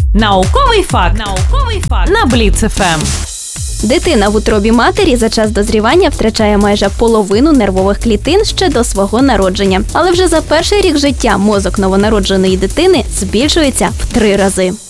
Науковий факт на Бліц ФМ. Дитина в утробі матері за час дозрівання втрачає майже половину нервових клітин ще до свого народження. Але вже за перший рік життя мозок новонародженої дитини збільшується в 3 рази.